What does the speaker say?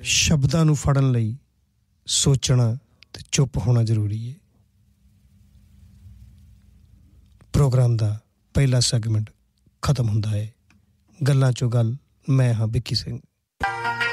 ਸ਼ਬਦਾਂ ਨੂੰ ਫੜਨ ਲਈ ਸੋਚਣਾ ਤੇ ਚੁੱਪ ਹੋਣਾ ਜ਼ਰੂਰੀ ਹੈ। ਪ੍ਰੋਗਰਾਮ ਦਾ ਪਹਿਲਾ ਸੈਗਮੈਂਟ ਖਤਮ ਹੁੰਦਾ ਹੈ। ਗੱਲਾਂ 'ਚੋਂ ਗੱਲ, ਮੈਂ ਹਾਂ ਵਿੱਕੀ ਸਿੰਘ।